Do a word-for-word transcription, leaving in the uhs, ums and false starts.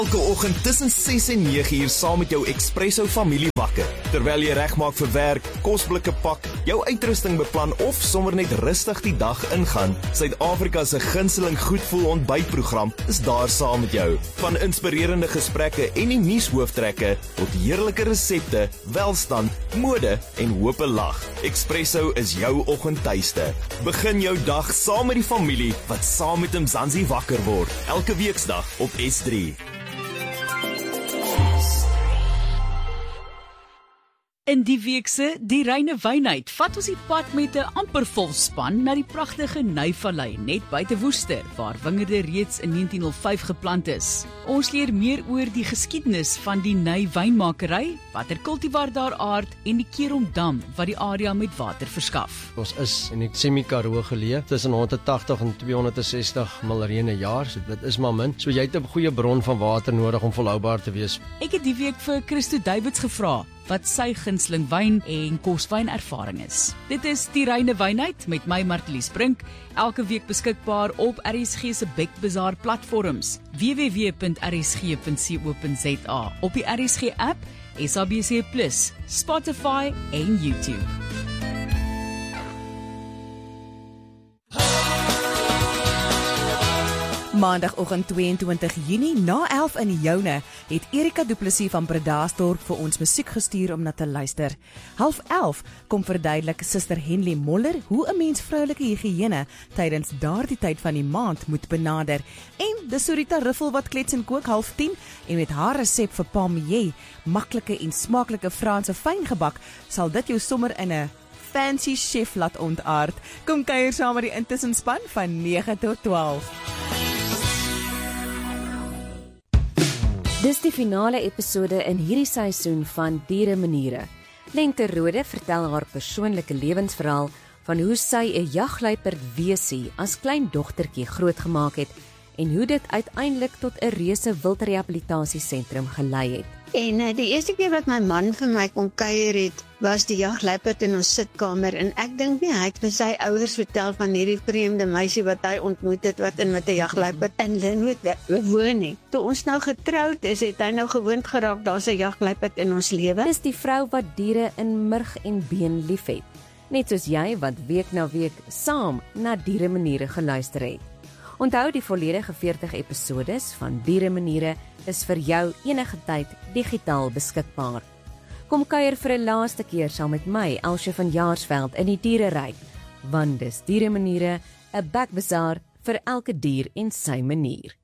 Elke oggend tussen ses en nege uur saam met jou Expresso familie wakker. Terwyl jy regmaak vir werk, kosblikke pak, jou uitrusting beplan of sommer net rustig die dag ingaan, Suid-Afrika se gunsteling goedvoel ontbytprogram is daar saam met jou. Van inspirerende gesprekke en die nuushooftrekke tot heerlike resepte, welstand, mode en hoop lag. Expresso is jou oggendtuiste. Begin jou dag saam met die familie wat saam met Mzansi wakker word. Elke weeksdag op S drie. In die weekse Die Reine Wynheid vat ons die pad met 'n amper vol span na die pragtige Nyvallei net buite Woester, waar wingerde reeds in negentien null vyf geplant is. Ons leer meer oor die geskiedenis van die Ny wynmakery, watter kultivar daar aard en die Keromdam wat die area met water verskaf. Ons is in die Semi-Karoo geleë, tussen honderdtagtig en tweehonderdsestig miljoen 'n jaar, so dit is maar min. So jy het 'n goeie bron van water nodig om volhoubaar te wees. Ek het die week vir Christo Davids gevra wat sy gunsteling wyn en koswyn ervaring is. Dit is Die Reine Wynheid met my Martelies Brink, elke week beskikbaar op R S G se Bek Bazaar platforms, w w w punt r s g punt co punt z a, op die R S G app, S A B C plus, Spotify en YouTube. Maandagoggend twee en twintig Junie na elf in Joune het Erika Du Plessis van Bredasdorp vir ons musiek gestuur om na te luister. Half elf kom verduidelik Suster Henley Moller hoe 'n mens vroulike higiëne tydens daardie tyd van die maand moet benader. En dis Sorita Riffel wat klets en kook half tien en met haar resep vir palmier, maklike en smaaklike Franse fyngebak, sal dit jou sommer in 'n fancy chef laat ontaard. Kom kuier saam met die intussenspan van nege tot twaalf. Dis die finale episode in hierdie seisoen van Diere Maniere. Lente Rode vertel haar persoonlike lewensverhaal van hoe sy 'n jagluiperd weesie as klein dogtertjie grootgemaak het en hoe dit uiteindelik tot 'n reuse wildrehabilitasiesentrum gelei het. En uh, die eerste keer wat my man vir my kom kuier het, was die jagluiperd in ons sitkamer en ek dink nie hy het vir sy ouers vertel van hierdie vreemde meisie wat hy ontmoet het wat in met 'n jagluiperd in Lynnwood woon het. Toe ons nou getroud is, het hy nou gewoond geraak daar's 'n jagluiperd in ons lewe. Dis die vrou wat diere in murg en been liefhet, net soos jy wat week na week saam na Diere Maniere geluister het. Onthou, die volledige veertig episodes van Diere Maniere is vir jou enige tyd digitaal beskikbaar. Kom kuier vir 'n laaste keer saam met my, Elsje van Jaarsveld, in die diereryk, want dis Diere Maniere, 'n Bek Bazaar vir elke dier en sy manier.